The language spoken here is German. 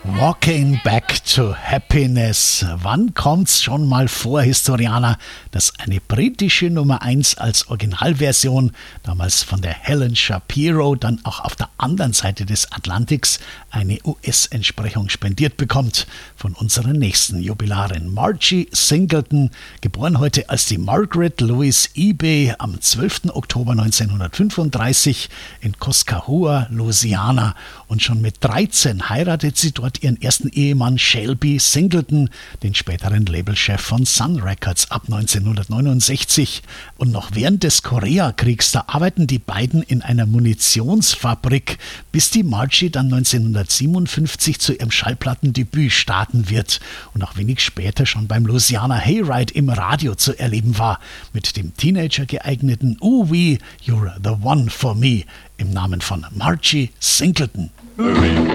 Walking Back to Happiness. Wann kommt's schon mal vor, Historianer, dass eine britische Nummer 1 als Originalversion, damals von der Helen Shapiro, dann auch auf der anderen Seite des Atlantiks eine US-Entsprechung spendiert bekommt von unserer nächsten Jubilarin Margie Singleton, geboren heute als die Margaret Louise Eby am 12. Oktober 1935 in Cuskahua, Louisiana, und schon mit 13 heiratet sie dort ihren ersten Ehemann Shelby Singleton, den späteren Labelchef von Sun Records ab 1969. Und noch während des Koreakriegs, da arbeiten die beiden in einer Munitionsfabrik, bis die Margie dann 1957 zu ihrem Schallplattendebüt starten wird und auch wenig später schon beim Louisiana Hayride im Radio zu erleben war, mit dem Teenager geeigneten Ooh Wee, You're the One for Me im Namen von Margie Singleton.